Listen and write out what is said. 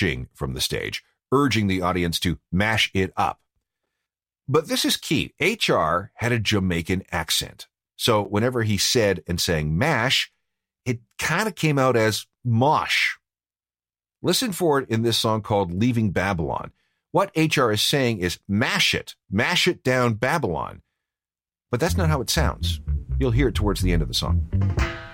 rushing from the stage, urging the audience to mash it up. But this is key. HR had a Jamaican accent. So whenever he said and sang mash, it kind of came out as mosh. Listen for it in this song called Leaving Babylon. What HR is saying is mash it down Babylon. But that's not how it sounds. You'll hear it towards the end of the song.